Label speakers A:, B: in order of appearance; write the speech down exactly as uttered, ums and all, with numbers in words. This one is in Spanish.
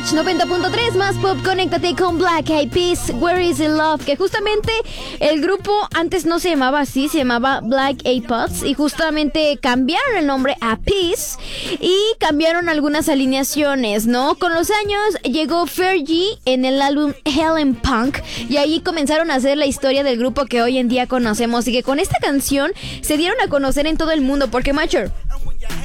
A: Match noventa punto tres más pop, conéctate con Black Eyed Peas, Where is the Love, que justamente el grupo antes no se llamaba así, se llamaba Black Eyed Peas y justamente cambiaron el nombre a Peas y cambiaron algunas alineaciones, ¿no? Con los años llegó Fergie en el álbum Helen Punk y ahí comenzaron a hacer la historia del grupo que hoy en día conocemos y que con esta canción se dieron a conocer en todo el mundo, porque Macher,